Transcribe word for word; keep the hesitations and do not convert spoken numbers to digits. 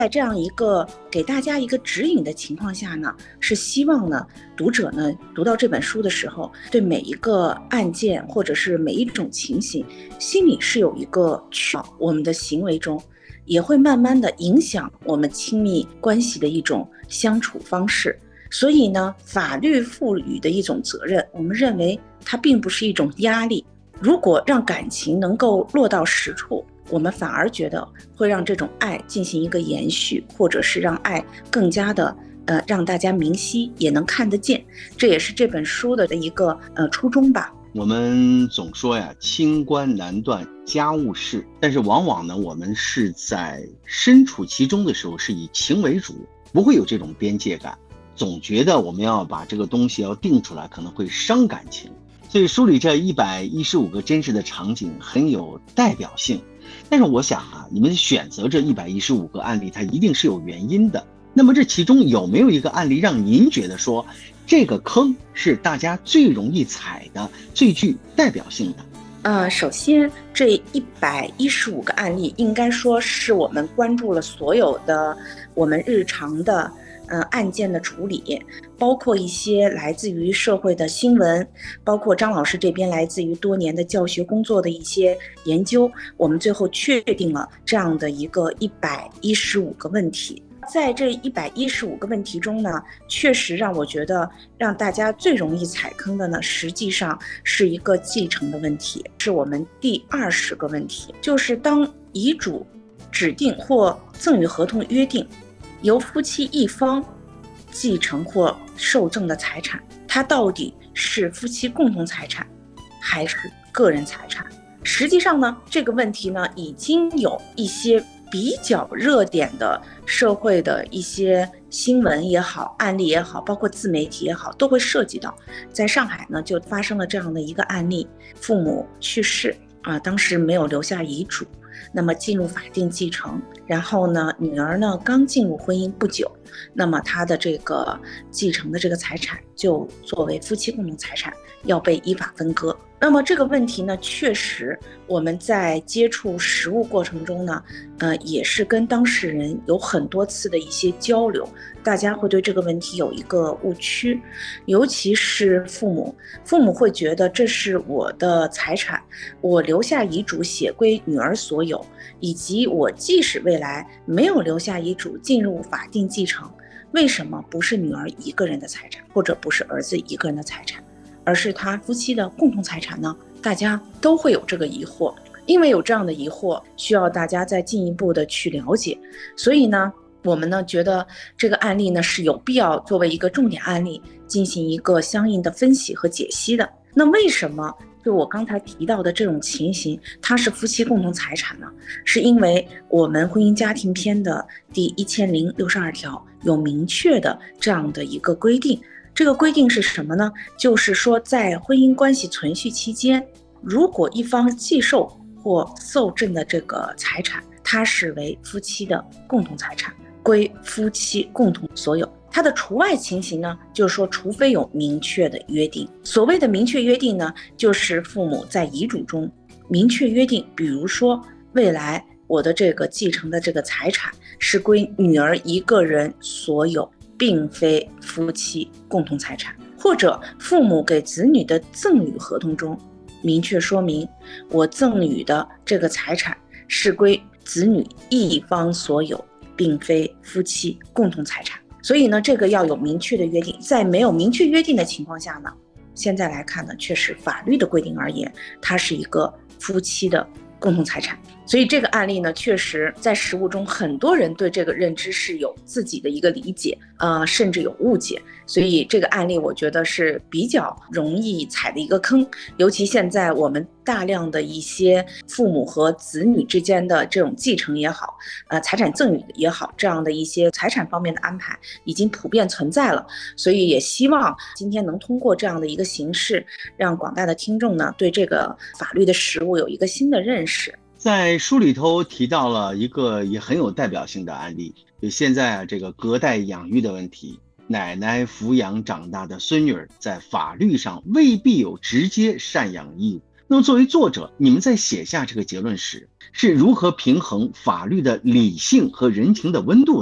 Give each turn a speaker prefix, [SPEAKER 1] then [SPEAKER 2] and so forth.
[SPEAKER 1] 在这样一个给大家一个指引的情况下呢，是希望呢读者呢读到这本书的时候，对每一个案件或者是每一种情形，心里是有一个去我们的行为中，也会慢慢的影响我们亲密关系的一种相处方式。所以呢，法律赋予的一种责任，我们认为它并不是一种压力。如果让感情能够落到实处，我们反而觉得会让这种爱进行一个延续，或者是让爱更加的呃让大家明晰，也能看得见。这也是这本书的一个呃初衷吧。
[SPEAKER 2] 我们总说呀，清官难断家务事，但是往往呢，我们是在身处其中的时候是以情为主，不会有这种边界感，总觉得我们要把这个东西要定出来，可能会伤感情。所以书里这一百一十五个真实的场景很有代表性。但是我想啊，你们选择这一百一十五个案例，它一定是有原因的。那么这其中有没有一个案例让您觉得说，这个坑是大家最容易踩的，最具代表性的？
[SPEAKER 1] 呃，首先这一百一十五个案例，应该说是我们关注了所有的我们日常的呃案件的处理，包括一些来自于社会的新闻，包括张老师这边来自于多年的教学工作的一些研究，我们最后确定了这样的一个一百一十五个问题。在这一百一十五个问题中呢，确实让我觉得让大家最容易踩坑的呢，实际上是一个继承的问题，是我们第二十个问题，就是当遗嘱指定或赠与合同约定由夫妻一方继承或受赠的财产，它到底是夫妻共同财产还是个人财产？实际上呢，这个问题呢，已经有一些比较热点的社会的一些新闻也好，案例也好，包括自媒体也好，都会涉及到。在上海呢，就发生了这样的一个案例，父母去世啊，当时没有留下遗嘱，那么进入法定继承，然后呢，女儿呢刚进入婚姻不久，那么她的这个继承的这个财产就作为夫妻共同财产，要被依法分割。那么这个问题呢，确实我们在接触实务过程中呢，呃，也是跟当事人有很多次的一些交流，大家会对这个问题有一个误区，尤其是父母，父母会觉得这是我的财产，我留下遗嘱写归女儿所有，以及我即使未来没有留下遗嘱进入法定继承，为什么不是女儿一个人的财产，或者不是儿子一个人的财产，而是他夫妻的共同财产呢？大家都会有这个疑惑，因为有这样的疑惑，需要大家再进一步的去了解。所以呢，我们呢觉得这个案例呢是有必要作为一个重点案例进行一个相应的分析和解析的。那为什么就我刚才提到的这种情形，它是夫妻共同财产呢？是因为我们婚姻家庭篇的第一千零六十二条有明确的这样的一个规定。这个规定是什么呢？就是说在婚姻关系存续期间，如果一方继受或受赠的这个财产，它是为夫妻的共同财产，归夫妻共同所有。它的除外情形呢，就是说除非有明确的约定。所谓的明确约定呢，就是父母在遗嘱中明确约定，比如说未来我的这个继承的这个财产是归女儿一个人所有，并非夫妻共同财产，或者父母给子女的赠与合同中明确说明，我赠与的这个财产是归子女一方所有，并非夫妻共同财产。所以呢，这个要有明确的约定。在没有明确约定的情况下呢，现在来看呢，确实法律的规定而言，它是一个夫妻的共同财产。所以这个案例呢，确实在实务中很多人对这个认知是有自己的一个理解，呃，甚至有误解。所以这个案例我觉得是比较容易踩的一个坑，尤其现在我们大量的一些父母和子女之间的这种继承也好，呃，财产赠与也好，这样的一些财产方面的安排已经普遍存在了。所以也希望今天能通过这样的一个形式，让广大的听众呢对这个法律的实务有一个新的认识。
[SPEAKER 2] 在书里头提到了一个也很有代表性的案例，就现在啊这个隔代养育的问题，奶奶抚养长大的孙女儿在法律上未必有直接赡养义务， 那么作为作者，你们在写下这个结论时，是如何平衡法律的理性和人情的温度